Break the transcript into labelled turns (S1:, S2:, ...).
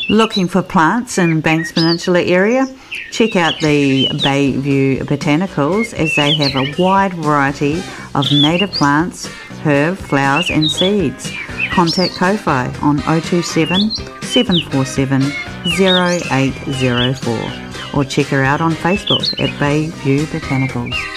S1: Looking for plants in Banks Peninsula area? Check out the Bayview Botanicals, as they have a wide variety of native plants, herb, flowers and seeds. Contact Ko-Fi on 027 747 0804 or check her out on Facebook at Bayview Botanicals.